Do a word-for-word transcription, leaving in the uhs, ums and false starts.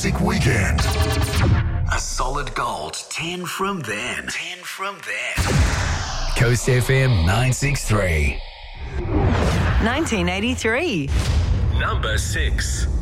Music Weekend. A solid gold ten from them. ten from them. Coast F M nine sixty-three. nineteen eighty-three. Number six.